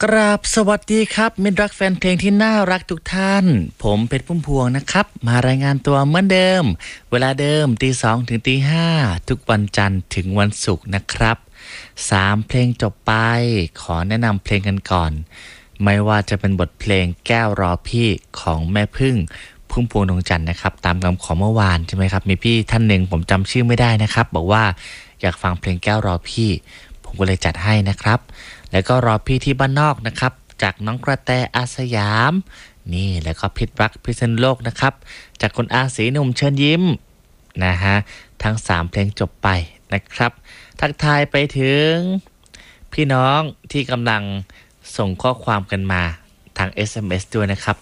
กราบสวัสดีครับมิตรรักแฟนเพลงที่น่ารักทุกท่านผมเพชรพุ่มพวงนะครับมารายงานตัวเหมือนเดิมเวลาเดิมตี 2 ถึงตี 5ทุกวันจันทร์ถึงวันศุกร์นะครับ3เพลงจบไปขอแนะนำเพลงกันก่อนไม่ว่าจะเป็นบทเพลงแก้วรอพี่ของแม่พึ่งพุ่มพวงดวงจันทร์นะครับตามคำขอเมื่อวานใช่ไหมครับมีพี่ท่านหนึ่งผมจำชื่อไม่ได้นะครับบอกว่าอยากฟังเพลงแก้วรอพี่ผมก็เลยจัดให้นะครับแล้วก็รอพี่ที่บ้านนอกนะครับจากน้องกระแตอาสยามนี่แล้วก็พิษรักพิษณุโลกนะครับจากคุณอาศรีหนุ่มเชิญยิ้มนะฮะทั้ง3เพลงจบไปนะครับทักทายไปถึงพี่น้องที่กำลังส่งข้อความกันมาทาง SMS ด้วยนะครับ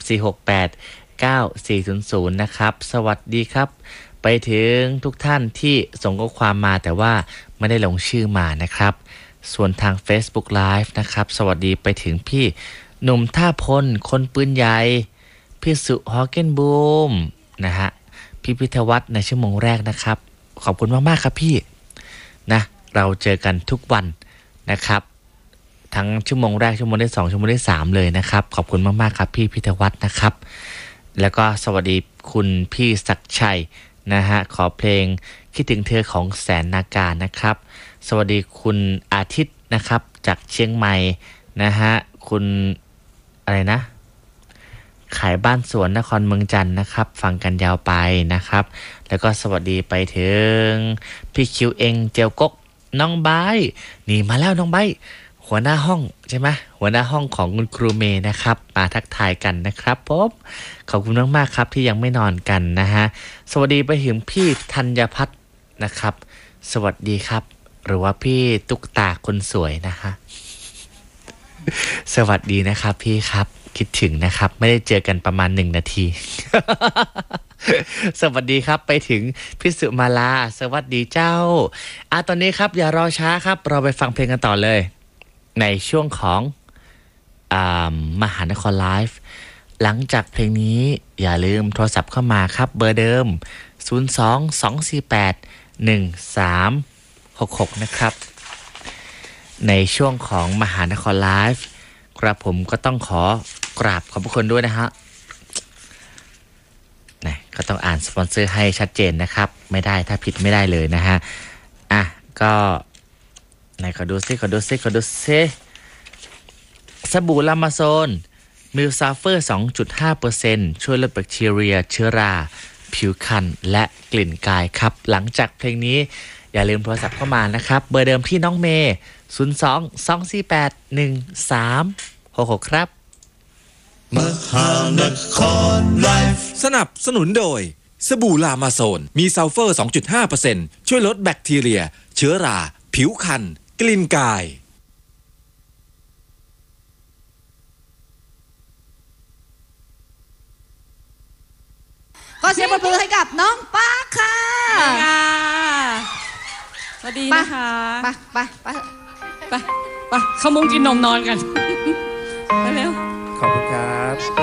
4689400นะครับสวัสดีครับไปถึงทุกท่านที่ส่งข้อความมาแต่ว่าไม่ได้ลงชื่อมานะครับส่วนทาง Facebook Live นะครับสวัสดีไปถึงพี่หนุ่มท่าพลคนปืนใหญ่พี่สุฮอเกนบูมนะฮะพี่พิทวัฒน์ในชั่วโมงแรกนะครับขอบคุณมากๆครับพี่นะเราเจอกันทุกวันนะครับทั้งชั่วโมงแรกชั่วโมงที่2ชั่วโมงที่3เลยนะครับขอบคุณมากๆครับพี่พิทวัฒน์นะครับแล้วก็สวัสดีคุณพี่ศักดิ์ชัยนะฮะขอเพลงคิดถึงเธอของแสนนาการนะครับสวัสดีคุณอาทิตย์นะครับจากเชียงใหม่นะฮะคุณอะไรนะขายบ้านสวนนครเมืองจันทร์นะครับฟังกันยาวไปนะครับแล้วก็สวัสดีไปถึงพี่คิวเองเจียวกกน้องไบนี่มาแล้วน้องไบหัวหน้าห้องใช่ไหมหัวหน้าห้องของคุณครูเมย์นะครับมาทักทายกันนะครับผมขอบคุณมากๆครับที่ยังไม่นอนกันนะฮะสวัสดีไปถึงพี่ธัญพัฒน์นะครับสวัสดีครับหรือว่าพี่ตุ๊กตาคนสวยนะฮะสวัสดีนะครับพี่ครับคิดถึงนะครับไม่ได้เจอกันประมาณ1 นาที สวัสดีครับไปถึงพี่สุมาลาสวัสดีเจ้าตอนนี้ครับอย่ารอช้าครับเราไปฟังเพลงกันต่อเลยในช่วงของมหานครไลฟ์หลังจากเพลงนี้อย่าลืมโทรศัพท์เข้ามาครับเบอร์เดิม022481366นะครับในช่วงของมหานครไลฟ์กระผมก็ต้องขอกราบขอบพระคุณด้วยนะฮะนะก็ต้องอ่านสปอนเซอร์ให้ชัดเจนนะครับไม่ได้ถ้าผิดไม่ได้เลยนะฮะก็ไหนขอดูซิสบู่ลามาโซนมิลซาเฟอร์ 2.5% ช่วยลดแบคทีเรียเชื้อราผิวคันและกลิ่นกายครับหลังจากเพลงนี้อย่าลืมโทรศัพท์เข้ามานะครับเบอร์เดิมที่น้องเมย์02-248-1366ครับมหานครไลฟ์สนับสนุนโดยสบู่ลามาโซนมีซัลเฟอร์ 2.5% ช่วยลดแบคทีเรียเชื้อราผิวคันกลิ่นกายขอเสียงปรบมือให้กับน้องปาร์คค่ะสวัสดีนะคะไปเข้ามุ้งกินนมนอนกันไปเร็วขอบคุณครับ